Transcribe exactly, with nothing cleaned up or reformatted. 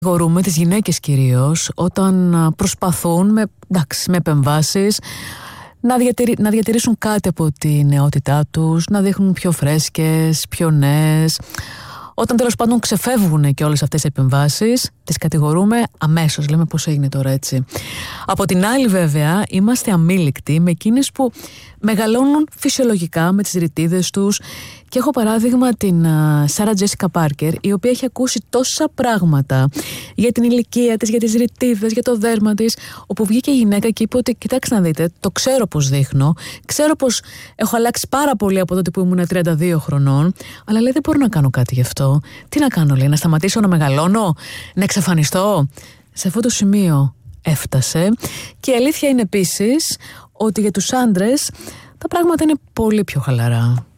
Κατηγορούμε τις γυναίκες κυρίως όταν προσπαθούν με, εντάξει, με επεμβάσεις να, διατηρη, να διατηρήσουν κάτι από τη νεότητά τους, να δείχνουν πιο φρέσκες, πιο νέες. Όταν τέλος πάντων ξεφεύγουν και όλες αυτές οι επεμβάσεις, τις κατηγορούμε αμέσως. Λέμε πώς έγινε τώρα έτσι. Από την άλλη, βέβαια, είμαστε αμήλικτοι με εκείνες που μεγαλώνουν φυσιολογικά με τις ρητίδες τους. Και έχω παράδειγμα την Σάρα Τζέσικα Πάρκερ, η οποία έχει ακούσει τόσα πράγματα για την ηλικία της, για τις ρητίδες, για το δέρμα της, όπου βγήκε η γυναίκα και είπε ότι κοιτάξτε να δείτε, το ξέρω πως δείχνω, ξέρω πως έχω αλλάξει πάρα πολύ από τότε που ήμουν τριάντα δύο χρονών, αλλά λέει δεν μπορώ να κάνω κάτι γι' αυτό. Τι να κάνω, λέει, να σταματήσω να μεγαλώνω, να εξαφανιστώ? Σε αυτό το σημείο έφτασε. Και η αλήθεια είναι επίσης ότι για τους άντρες τα πράγματα είναι πολύ πιο χαλαρά.